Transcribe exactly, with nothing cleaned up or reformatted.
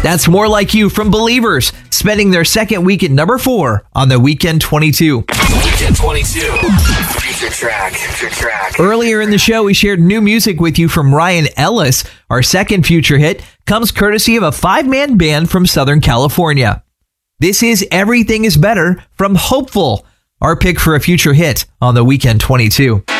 That's More Like You from Believers, spending their second week at number four on the Weekend twenty-two. Weekend twenty-two. Future track. Future track. Earlier in the show, we shared new music with you from Ryan Ellis. Our second future hit comes courtesy of a five-man band from Southern California. This is Everything Is Better from Hopeful, our pick for a future hit on the Weekend twenty-two.